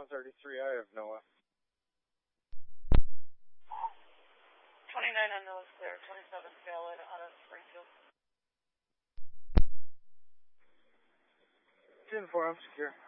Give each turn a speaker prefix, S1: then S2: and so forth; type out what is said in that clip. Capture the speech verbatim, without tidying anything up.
S1: one thirty-three, I have Noah.
S2: twenty-nine unknown is clear, twenty-seven Skyline out of Springfield.
S1: ten four, I'm secure.